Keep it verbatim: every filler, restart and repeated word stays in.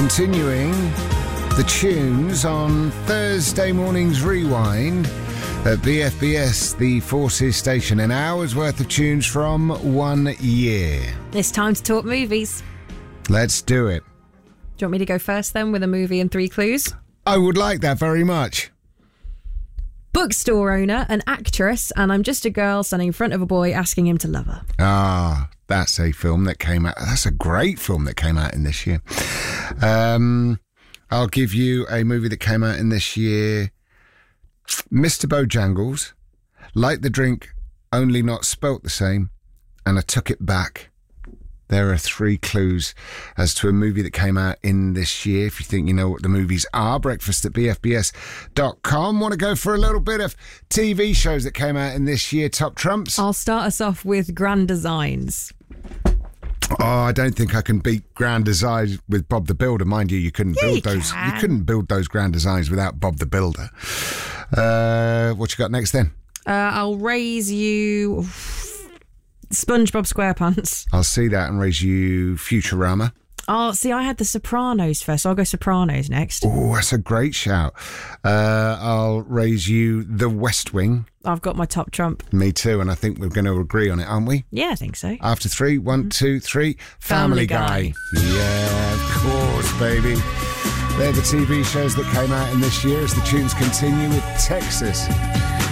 Continuing the tunes on Thursday morning's Rewind at B F B S, the Forces station. An hour's worth of tunes from one year. It's time to talk movies. Let's do it. Do you want me to go first then with a movie and three clues? I would like that very much. Bookstore owner, an actress, and I'm just a girl standing in front of a boy asking him to love her. Ah, that's a film that came out. That's a great film that came out in this year. Um, I'll give you a movie that came out in this year. Mister Bojangles, Like the Drink, Only Not Spelt the Same, and I Took It Back. There are three clues as to a movie that came out in this year. If you think you know what the movies are, breakfast at b f b s dot com. Want to go for a little bit of T V shows that came out in this year, Top Trumps? I'll start us off with Grand Designs. Oh, I don't think I can beat Grand Designs with Bob the Builder. Mind you, you couldn't Yeah, build you those. can. You couldn't build those Grand Designs without Bob the Builder. Uh, what you got next then? Uh, I'll raise you SpongeBob SquarePants. I'll see that and raise you Futurama. Oh, see, I had The Sopranos first, so I'll go Sopranos next. Oh, that's a great shout. Uh, I'll raise you The West Wing. I've got my top trump. Me too, and I think we're going to agree on it, aren't we? Yeah, I think so. After three, one, two, three. Family, Family Guy. Guy. Yeah, of course, baby. They're the T V shows that came out in this year as the tunes continue with Texas.